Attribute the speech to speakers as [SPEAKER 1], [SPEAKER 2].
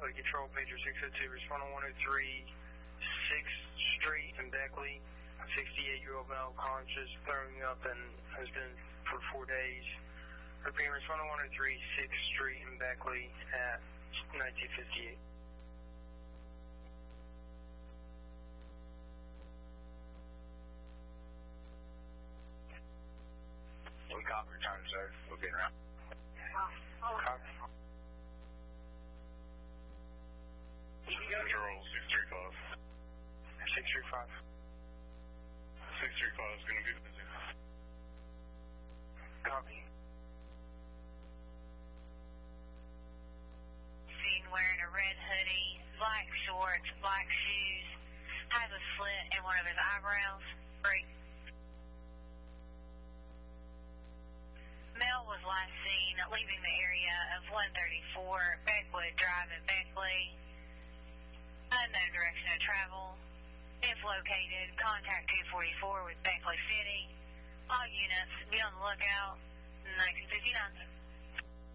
[SPEAKER 1] Quality Control, pager 602, respond on 103 6th Street in Beckley. 68-year-old male conscious, throwing up, and has been for 4 days. Repeat, respond on 103 6th Street in Beckley at 1958.
[SPEAKER 2] We copy return, sir. We'll get around.
[SPEAKER 1] Copy.
[SPEAKER 2] Control 635.
[SPEAKER 1] 635.
[SPEAKER 2] 635 is going to be busy.
[SPEAKER 1] Copy.
[SPEAKER 3] Seen wearing a red hoodie, black shorts, black shoes, has a slit in one of his eyebrows. Great. Male was last seen leaving the area of 134 Beckwood Drive in Beckley. Unknown direction of travel. If located, contact 244 with Beckley City. All units, be on the lookout. 1959.